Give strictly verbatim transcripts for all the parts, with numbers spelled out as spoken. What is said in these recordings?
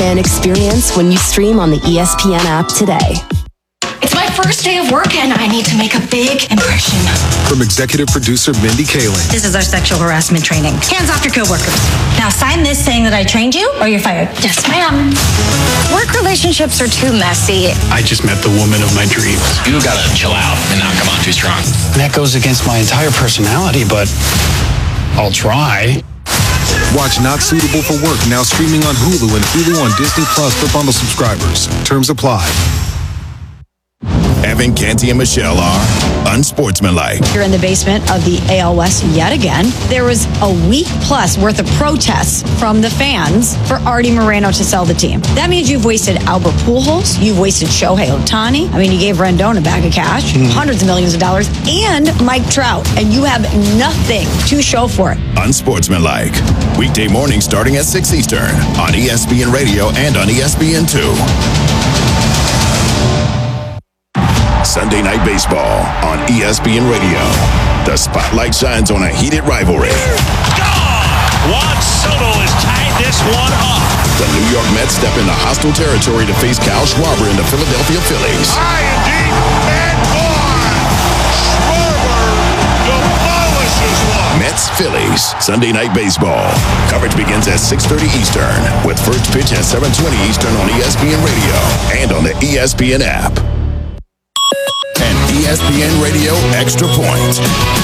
fan experience when you stream on the E S P N app today. It's my first day of work, and I need to make a big impression. From executive producer Mindy Kaling. This is our sexual harassment training. Hands off your coworkers. Now sign this saying that I trained you, or you're fired. Yes, ma'am. Work relationships are too messy. I just met the woman of my dreams. You gotta chill out and not come on too strong. That goes against my entire personality, but I'll try. Watch Not Suitable for Work now streaming on Hulu and Hulu on Disney Plus for bundle subscribers. Terms apply. Evan, Canty, and Michelle are unsportsmanlike. You're in the basement of the A L West yet again. There was a week plus worth of protests from the fans for Artie Moreno to sell the team. That means you've wasted Albert Pujols, you've wasted Shohei Ohtani. I mean, you gave Rendon a bag of cash, mm. hundreds of millions of dollars, and Mike Trout, and you have nothing to show for it. Unsportsmanlike. Weekday mornings starting at six Eastern on E S P N Radio and on E S P N two. Sunday Night Baseball on E S P N Radio. The spotlight shines on a heated rivalry. Gone! Juan Soto has tied this one up. The New York Mets step into hostile territory to face Kyle Schwarber and the Philadelphia Phillies. High and deep and gone! Schwarber demolishes one. Mets Phillies Sunday Night Baseball. Coverage begins at six thirty Eastern with first pitch at seven twenty Eastern on E S P N Radio and on the E S P N app. And E S P N Radio Extra Point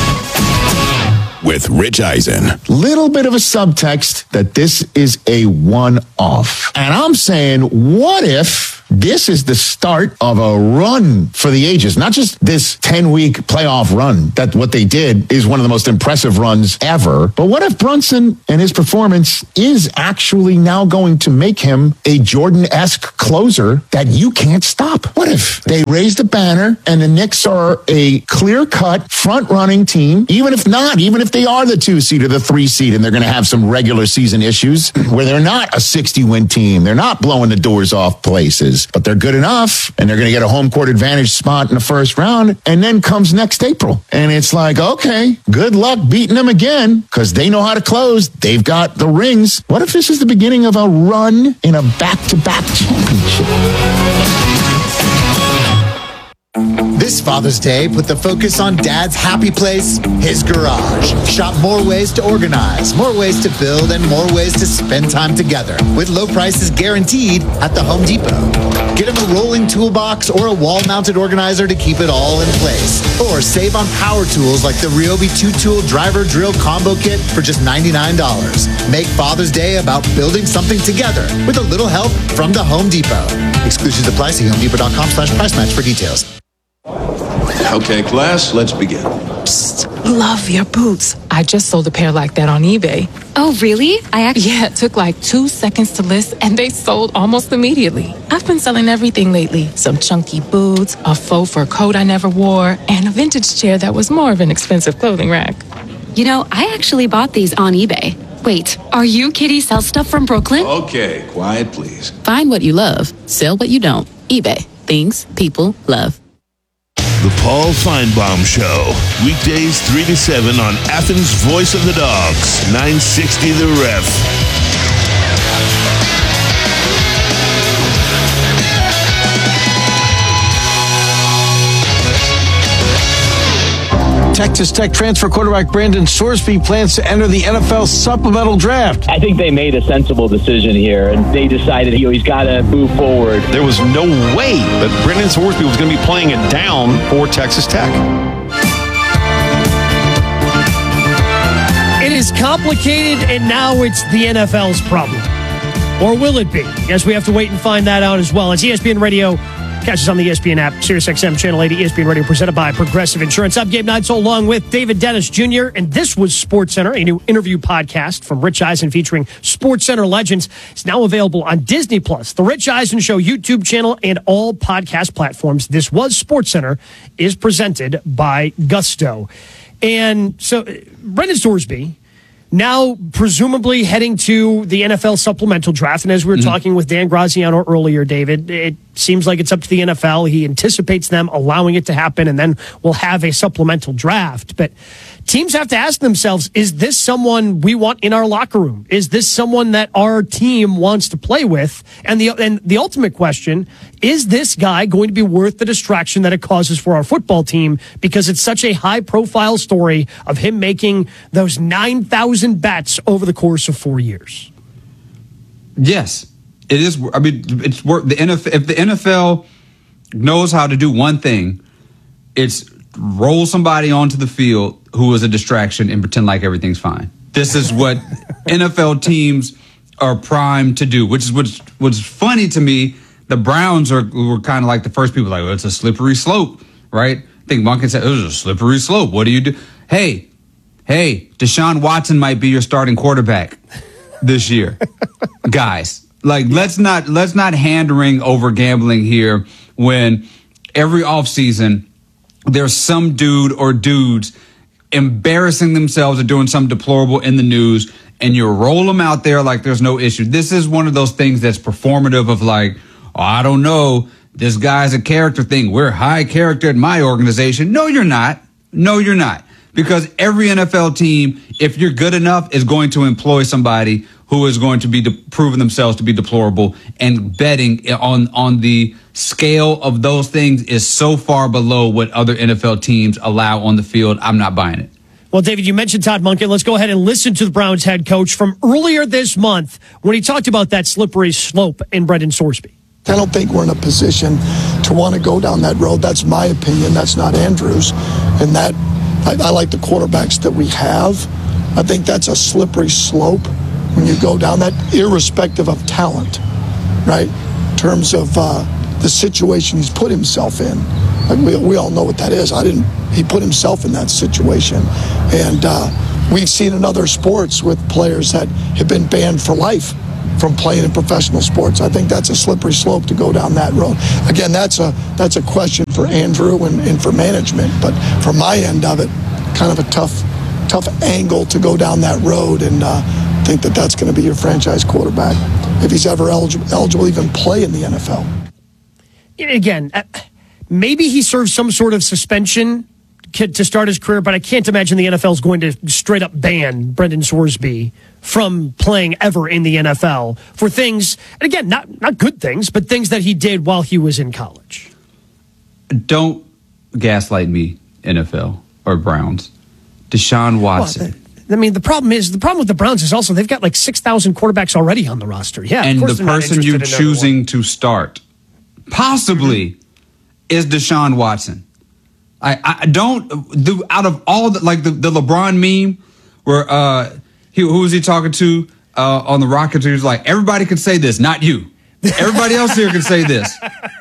with Rich Eisen. Little bit of a subtext that this is a one-off. And I'm saying, what if this is the start of a run for the ages? Not just this ten-week playoff run. That what they did is one of the most impressive runs ever. But what if Brunson and his performance is actually now going to make him a Jordan-esque closer that you can't stop? What if they raise the banner and the Knicks are a clear-cut front-running team, even if not, even if they are the two seed or the three seed, and they're going to have some regular season issues where they're not a sixty-win team. They're not blowing the doors off places, but they're good enough, and they're going to get a home court advantage spot in the first round, and then comes next April. And it's like, okay, good luck beating them again, because they know how to close. They've got the rings. What if this is the beginning of a run in a back-to-back championship? This Father's Day, put the focus on Dad's happy place, his garage. Shop more ways to organize, more ways to build, and more ways to spend time together with low prices guaranteed at the Home Depot. Get him a rolling toolbox or a wall-mounted organizer to keep it all in place. Or save on power tools like the Ryobi two-tool driver drill combo kit for just ninety-nine dollars. Make Father's Day about building something together with a little help from the Home Depot. Exclusions apply. See homedepot.com slash price match for details. Okay, class, let's begin. Psst, love your boots. I just sold a pair like that on eBay. Oh, really? I actually... Yeah, it took like two seconds to list, and they sold almost immediately. I've been selling everything lately. Some chunky boots, a faux fur coat I never wore, and a vintage chair that was more of an expensive clothing rack. You know, I actually bought these on eBay. Wait, are you Kitty Sell Stuff from Brooklyn? Okay, quiet, please. Find what you love. Sell what you don't. eBay. Things people love. The Paul Feinbaum Show. Weekdays three to seven on Athens' Voice of the Dogs. nine sixty The Ref. Texas Tech transfer quarterback Brandon Sorsby plans to enter the N F L supplemental draft. I think they made a sensible decision here, and they decided he, he's got to move forward. There was no way that Brandon Sorsby was going to be playing it down for Texas Tech. It is complicated, and now it's the N F L's problem. Or will it be? I guess we have to wait and find that out as well. It's E S P N Radio. Catch us on the E S P N app, SiriusXM Channel eighty, E S P N Radio, presented by Progressive Insurance. I'm Gabe Neitzel, along with David Dennis Junior, and this was SportsCenter, a new interview podcast from Rich Eisen featuring SportsCenter legends. It's now available on Disney Plus, the Rich Eisen Show YouTube channel, and all podcast platforms. This was SportsCenter, is presented by Gusto. And so, Brandon Sorsby, Now, presumably heading to the N F L supplemental draft. And as we were mm-hmm. talking with Dan Graziano earlier, David, it seems like it's up to the N F L. He anticipates them allowing it to happen, and then we'll have a supplemental draft. But teams have to ask themselves, is this someone we want in our locker room? Is this someone that our team wants to play with? And the, and the ultimate question, is this guy going to be worth the distraction that it causes for our football team? Because it's such a high-profile story of him making those nine thousand bets over the course of four years. Yes, it is. I mean, it's work. The N F L, if the N F L knows how to do one thing, it's roll somebody onto the field who is a distraction and pretend like everything's fine. This is what N F L teams are primed to do, which is what's, what's funny to me. The Browns are were kind of like the first people like, well, it's a slippery slope, right? I think Monken said, it was a slippery slope. What do you do? Hey, hey, Deshaun Watson might be your starting quarterback this year. Guys, like, let's not let's not hand-wring over gambling here when every offseason there's some dude or dudes embarrassing themselves or doing something deplorable in the news, and you roll them out there like there's no issue. This is one of those things that's performative of like, oh, I don't know, this guy's a character thing. We're high character in my organization. No, you're not. No, you're not. Because every N F L team, if you're good enough, is going to employ somebody who is going to be de- proving themselves to be deplorable, and betting on, on the scale of those things is so far below what other N F L teams allow on the field. I'm not buying it. Well, David, you mentioned Todd Monken. Let's go ahead and listen to the Browns head coach from earlier this month when he talked about that slippery slope in Brendan Sorsby. I don't think we're in a position to want to go down that road. That's my opinion. That's not Andrew's. And that I, I like the quarterbacks that we have. I think that's a slippery slope when you go down that, irrespective of talent, right? In terms of uh, the situation he's put himself in. Like we, we all know what that is. I didn't. He put himself in that situation, and uh, we've seen in other sports with players that have been banned for life from playing in professional sports. I think that's a slippery slope to go down that road. Again, that's a that's a question for Andrew and, and for management. But from my end of it, kind of a tough tough angle to go down that road and uh, think that that's going to be your franchise quarterback if he's ever eligible, eligible to even play in the N F L. Again, maybe he serves some sort of suspension to start his career, but I can't imagine the N F L is going to straight up ban Brendan Sorsby from playing ever in the N F L for things, and again, not not good things, but things that he did while he was in college. Don't gaslight me, N F L or Browns. Deshaun Watson. Well, I mean, the problem is, the problem with the Browns is also they've got like six thousand quarterbacks already on the roster. Yeah, and the person you're choosing to start, possibly, mm-hmm. is Deshaun Watson. I, I don't do out of all the, like the, the LeBron meme where uh he, who was he talking to uh on the Rockets? He was like, everybody can say this, not you. Everybody else here can say this.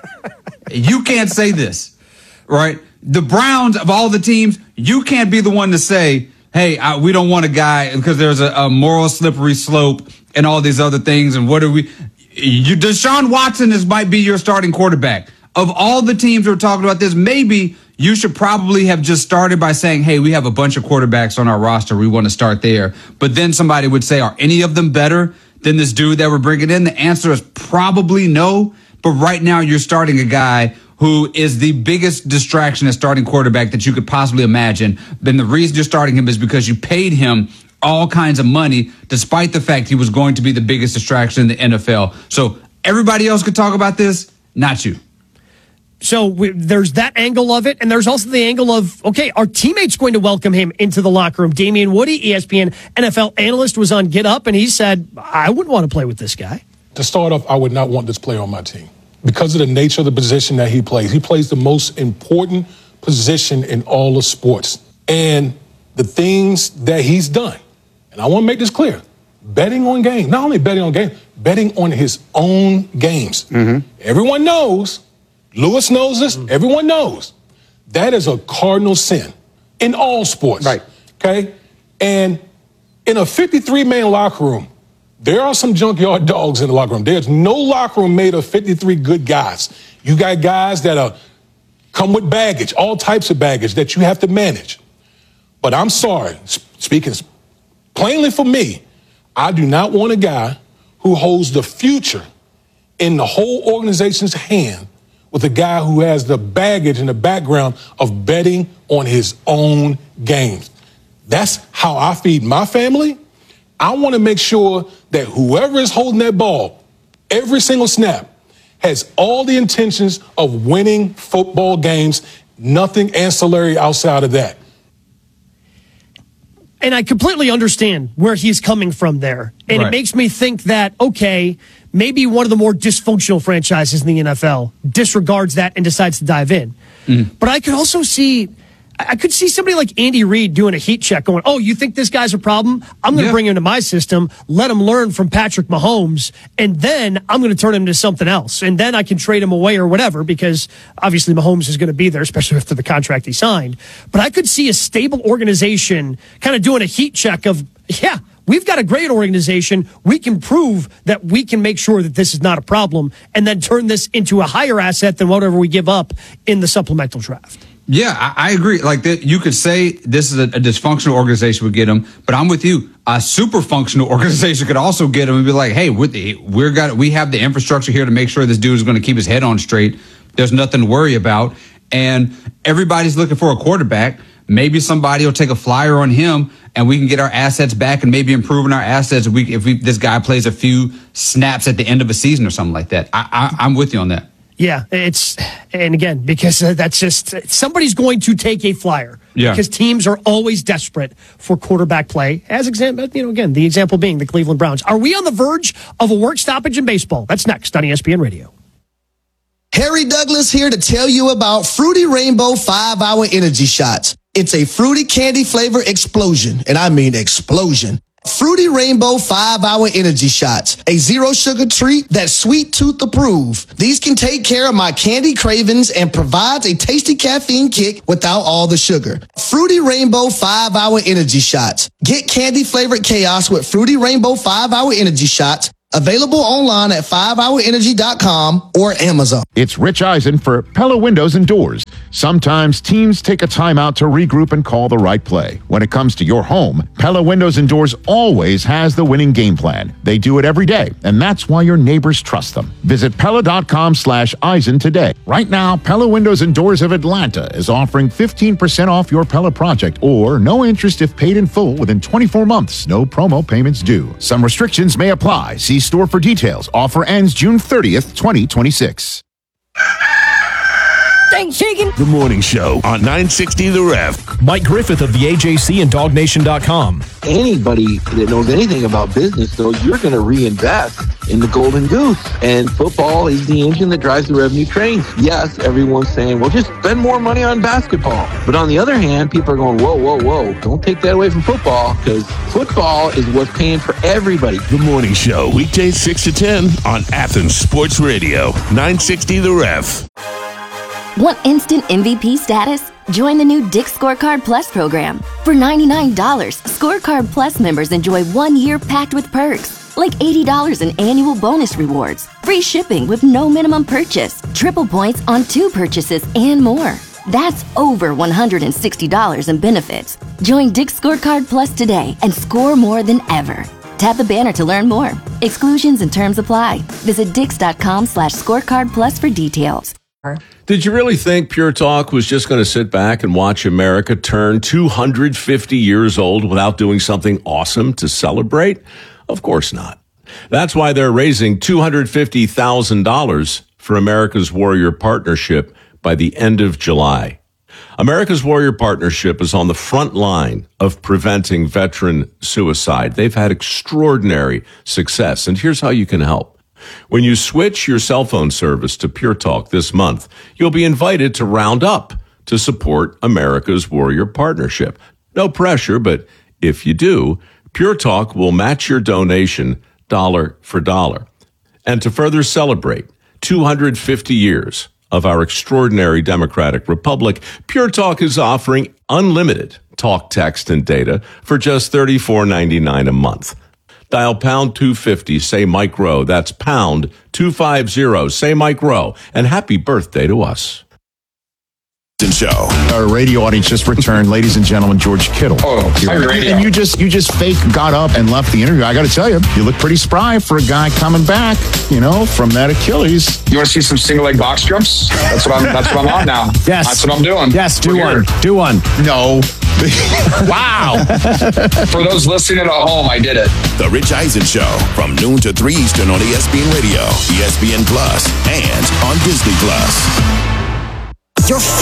You can't say this, right? The Browns of all the teams, you can't be the one to say, hey, I, we don't want a guy because there's a, a moral slippery slope and all these other things. And what are we? You, Deshaun Watson is might be your starting quarterback. Of all the teams who are talking about this, maybe you should probably have just started by saying, hey, we have a bunch of quarterbacks on our roster. We want to start there. But then somebody would say, are any of them better than this dude that we're bringing in? The answer is probably no. But right now you're starting a guy who is the biggest distraction at starting quarterback that you could possibly imagine. Then the reason you're starting him is because you paid him all kinds of money, despite the fact he was going to be the biggest distraction in the N F L. So everybody else could talk about this, not you. So we, there's that angle of it, and there's also the angle of, okay, our teammates going to welcome him into the locker room. Damian Woody, E S P N N F L analyst, was on Get Up, and he said, I wouldn't want to play with this guy. To start off, I would not want this player on my team because of the nature of the position that he plays. He plays the most important position in all of sports. And the things that he's done, and I want to make this clear, betting on games, not only betting on games, betting on his own games. Mm-hmm. Everyone knows, Lewis knows this, mm-hmm. everyone knows, that is a cardinal sin in all sports. Right. Okay? And in a fifty-three man locker room, there are some junkyard dogs in the locker room. There's no locker room made of fifty-three good guys. You got guys that are come with baggage, all types of baggage that you have to manage. But I'm sorry, speaking plainly for me, I do not want a guy who holds the future in the whole organization's hand with a guy who has the baggage and the background of betting on his own games. That's how I feed my family. I want to make sure that whoever is holding that ball every single snap has all the intentions of winning football games, nothing ancillary outside of that. And I completely understand where he's coming from there. And Right. it makes me think that, okay, maybe one of the more dysfunctional franchises in the N F L disregards that and decides to dive in. Mm. But I could also see, I could see somebody like Andy Reid doing a heat check going, oh, you think this guy's a problem? I'm going to Yeah. bring him to my system, let him learn from Patrick Mahomes, and then I'm going to turn him into something else. And then I can trade him away or whatever, because obviously Mahomes is going to be there, especially after the contract he signed. But I could see a stable organization kind of doing a heat check of, yeah, we've got a great organization. We can prove that we can make sure that this is not a problem, and then turn this into a higher asset than whatever we give up in the supplemental draft. Yeah, I, I agree. Like that, you could say this is a, a dysfunctional organization would get him, but I'm with you. A super functional organization could also get him and be like, "Hey, we're, the, we're got we have the infrastructure here to make sure this dude is going to keep his head on straight. There's nothing to worry about." And everybody's looking for a quarterback. Maybe somebody will take a flyer on him, and we can get our assets back and maybe improving our assets if we if we, this guy plays a few snaps at the end of a season or something like that. I, I, I'm with you on that. Yeah, it's, and again, because uh, that's just, somebody's going to take a flyer. Yeah. Because teams are always desperate for quarterback play. As example, you know, again, the example being the Cleveland Browns. Are we on the verge of a work stoppage in baseball? That's next on E S P N Radio. Harry Douglas here to tell you about Fruity Rainbow five hour Energy Shots. It's a fruity candy flavor explosion, and I mean explosion. Fruity Rainbow five hour Energy Shots, a zero sugar treat that's sweet tooth approved. These can take care of my candy cravings and provides a tasty caffeine kick without all the sugar. Fruity Rainbow five hour Energy Shots. Get candy flavored chaos with Fruity Rainbow five hour Energy Shots. Available online at five hour energy dot com or Amazon. It's Rich Eisen for Pella Windows and Doors. Sometimes teams take a timeout to regroup and call the right play. When it comes to your home, Pella Windows and Doors always has the winning game plan. They do it every day, and that's why your neighbors trust them. Visit Pella.com slash Eisen today. Right now, Pella Windows and Doors of Atlanta is offering fifteen percent off your Pella project, or no interest if paid in full within twenty-four months. No promo payments due. Some restrictions may apply. See store for details. Offer ends June thirtieth, twenty twenty-six. Thanks, Shagan. The Morning Show on nine sixty The Ref. Mike Griffith of the A J C and Dog Nation dot com. Anybody that knows anything about business, though, you're going to reinvest in the golden goose. And football is the engine that drives the revenue train. Yes, everyone's saying, well, just spend more money on basketball. But on the other hand, people are going, whoa, whoa, whoa, don't take that away from football, because football is what's paying for everybody. The Morning Show, weekdays six to ten on Athens Sports Radio, nine sixty The Ref. Want instant M V P status? Join the new Dick's Scorecard Plus program. For ninety-nine dollars, Scorecard Plus members enjoy one year packed with perks, like eighty dollars in annual bonus rewards, free shipping with no minimum purchase, triple points on two purchases, and more. That's over one hundred sixty dollars in benefits. Join Dick's Scorecard Plus today and score more than ever. Tap the banner to learn more. Exclusions and terms apply. Visit dix.com slash scorecard plus for details. Did you really think Pure Talk was just going to sit back and watch America turn two hundred fifty years old without doing something awesome to celebrate? Of course not. That's why they're raising two hundred fifty thousand dollars for America's Warrior Partnership by the end of July. America's Warrior Partnership is on the front line of preventing veteran suicide. They've had extraordinary success, and here's how you can help. When you switch your cell phone service to Pure Talk this month, you'll be invited to round up to support America's Warrior Partnership. No pressure, but if you do, Pure Talk will match your donation dollar for dollar. And to further celebrate two hundred fifty years of our extraordinary democratic republic, Pure Talk is offering unlimited talk, text, and data for just thirty-four ninety-nine a month. Dial pound two fifty, say Mike Rowe. That's pound two fifty, say Mike Rowe. And happy birthday to us. Show. Our radio audience just returned, ladies and gentlemen, George Kittle. Oh, hi, radio. And you just you just fake got up and left the interview. I got to tell you, you look pretty spry for a guy coming back, you know, from that Achilles. You want to see some single leg box jumps? That's what I'm. That's what I'm on now. Yes, that's what I'm doing. Yes, do We're one. here. Do one. No. Wow. For those listening at home, I did it. The Rich Eisen Show from noon to three Eastern on E S P N Radio, E S P N Plus, and on Disney Plus.